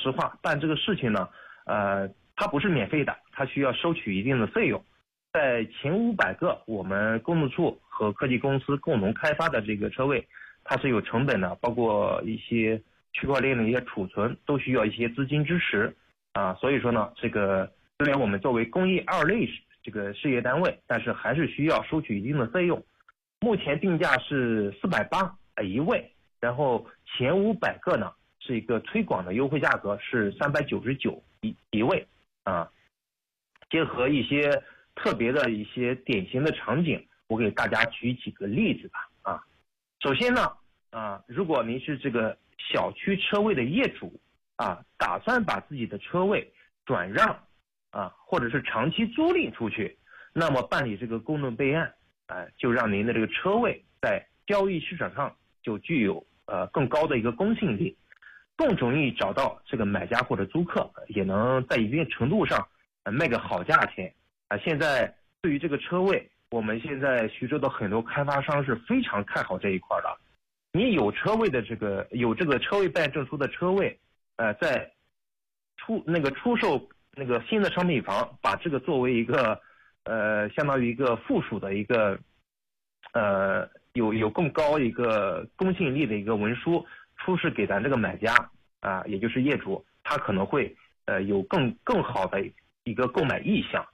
实话，办这个事情呢，它不是免费的，它需要收取一定的费用。在前500个我们公路处和科技公司共同开发的这个车位，它是有成本的，包括一些区块链的一些储存，都需要一些资金支持啊。所以说呢，这个虽然我们作为公益2类这个事业单位，但是还是需要收取一定的费用。目前定价是480一位，然后前500个呢是一个推广的优惠价格是399一位啊。结合一些特别的一些典型的场景，我给大家举几个例子吧啊。首先呢如果您是这个小区车位的业主啊，打算把自己的车位转让或者是长期租赁出去，那么办理这个公证备案就让您的这个车位在交易市场上就具有更高的一个公信力，更容易找到这个买家或者租客，也能在一定程度上卖个好价钱现在对于这个车位，我们现在徐州的很多开发商是非常看好这一块的。你有车位的这个车位备案证书的车位，在出售那个新的商品房，把这个作为一个相当于一个附属的一个有更高一个公信力的一个文书出示给咱这个买家也就是业主，他可能会有更好的一个购买意向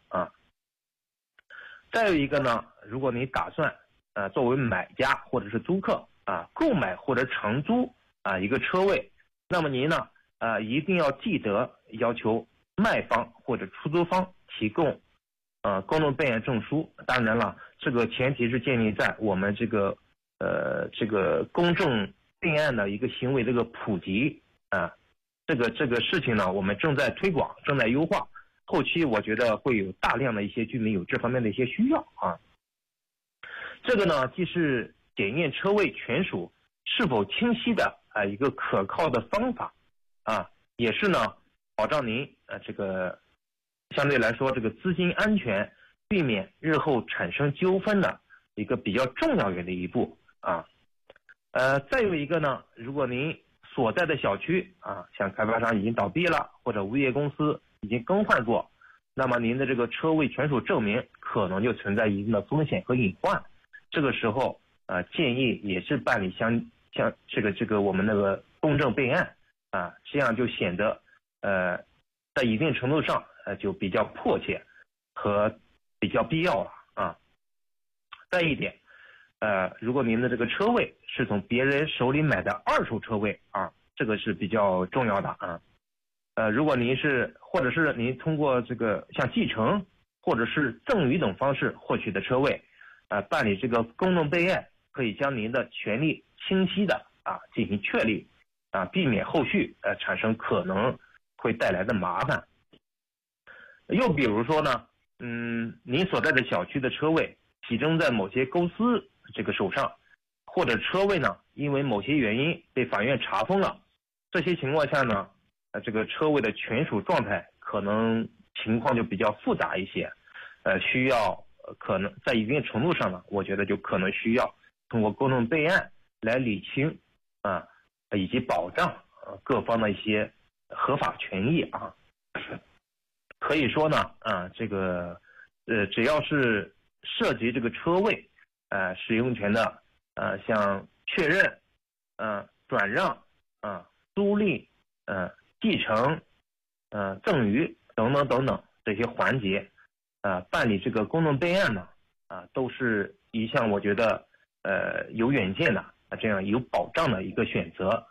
再有一个呢，如果你打算作为买家或者是租客购买或者长租一个车位，那么您呢一定要记得要求卖方或者出租方提供公证备案证书。当然了，这个前提是建立在我们这个公证备案的一个行为这个普及这个事情呢，我们正在推广，正在优化。后期我觉得会有大量的一些居民有这方面的一些需要这个呢，既是检验车位权属是否清晰的一个可靠的方法也是呢保障您这个相对来说这个资金安全，避免日后产生纠纷的一个比较重要的一步再有一个呢，如果您所在的小区像开发商已经倒闭了，或者物业公司已经更换过，那么您的这个车位权属证明可能就存在一定的风险和隐患。这个时候建议也是办理像这个我们那个公证备案这样就显得在一定程度上就比较迫切和比较必要了再一点如果您的这个车位是从别人手里买的2手车位这个是比较重要的如果您是或者是您通过这个像继承或者是赠与等方式获取的车位办理这个公证备案，可以将您的权利清晰的进行确立避免后续产生可能会带来的麻烦。又比如说呢您所在的小区的车位集中在某些公司这个手上，或者车位呢因为某些原因被法院查封了，这些情况下呢这个车位的权属状态可能情况就比较复杂一些需要可能在一定程度上呢，我觉得就可能需要通过公证备案来理清以及保障各方的一些合法权益可以说呢这个只要是涉及这个车位使用权的像确认转让租赁继承赠与等等这些环节办理这个公证备案呢都是一项我觉得有远见的这样有保障的一个选择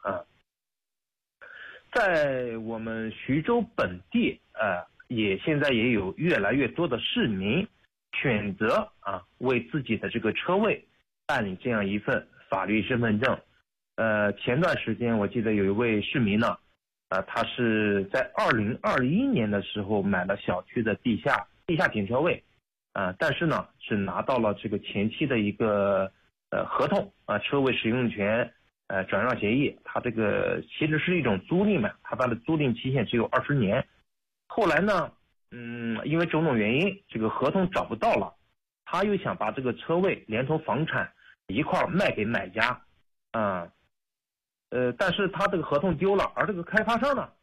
在我们徐州本地现在也有越来越多的市民选择为自己的这个车位办理这样一份法律身份证前段时间我记得有一位市民呢他是在2021年的时候买了小区的地下停车位但是呢是拿到了这个前期的一个合同车位使用权转让协议，它这个其实是一种租赁嘛，它的租赁期限只有20年。后来呢因为种种原因这个合同找不到了，他又想把这个车位连同房产一块卖给买家但是他这个合同丢了，而这个开发商呢